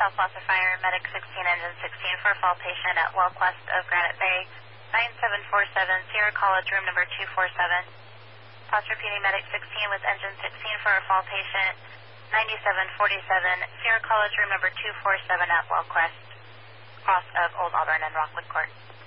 South Plaza Fire, Medic 16, Engine 16 for a fall patient at WellQuest of Granite Bay, 9747, Sierra College, room number 247. Pause repeating, Medic 16 with Engine 16 for a fall patient, 9747, Sierra College, room number 247 at WellQuest, cross of Old Auburn and Rockwood Court.